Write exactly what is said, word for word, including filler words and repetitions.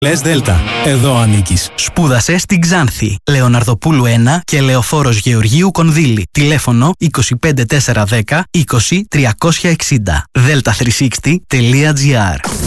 Λες Δέλτα, εδώ ανήκεις. Σπούδασε στην Ξάνθη. Λεωναρδοπούλου ένα και Λεωφόρος Γεωργίου Κονδύλη. Τηλέφωνο είκοσι πέντε τετρακόσια δέκα είκοσι τριακόσια εξήντα. δέλτα τριακόσια εξήντα τελεία τζι άρ.